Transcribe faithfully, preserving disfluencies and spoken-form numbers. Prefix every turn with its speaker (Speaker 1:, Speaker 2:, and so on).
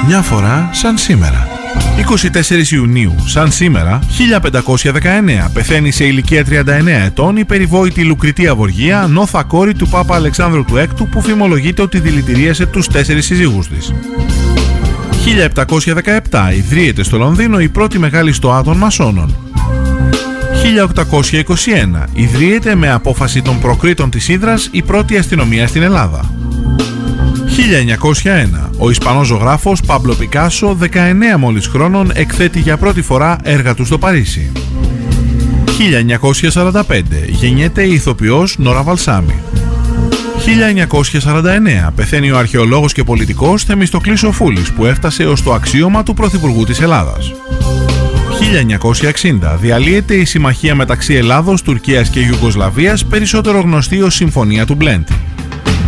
Speaker 1: Μια φορά σαν σήμερα. είκοσι τέσσερις Ιουνίου, σαν σήμερα, χίλια πεντακόσια δεκαεννέα, πεθαίνει σε ηλικία τριάντα εννέα ετών η περιβόητη Λουκριτία Βοργία, νόθα κόρη του Πάπα Αλεξάνδρου του Έκτου, που φημολογείται ότι δηλητηρίασε τους τέσσερις σύζυγους της. χίλια επτακόσια δεκαεπτά, ιδρύεται στο Λονδίνο η πρώτη μεγάλη στοά των Μασόνων. χίλια οκτακόσια είκοσι ένα, ιδρύεται με απόφαση των προκρήτων της Ύδρας η πρώτη αστυνομία στην Ελλάδα. χίλια εννιακόσια ένα, ο Ισπανός ζωγράφος Πάμπλο Πικάσο, δεκαεννέα μόλις χρόνων, εκθέτει για πρώτη φορά έργα του στο Παρίσι. χίλια εννιακόσια σαράντα πέντε, γεννιέται η ηθοποιός Νόρα Βαλσάμι. χίλια εννιακόσια σαράντα εννέα, πεθαίνει ο αρχαιολόγος και πολιτικός Θεμιστοκλής Σοφούλης, που έφτασε ως το αξίωμα του Πρωθυπουργού της Ελλάδας. χίλια εννιακόσια εξήντα, διαλύεται η συμμαχία μεταξύ Ελλάδος, Τουρκίας και Ιουγκοσλαβίας, περισσότερο γνωστή ως Συμφωνία του Μπλέντ.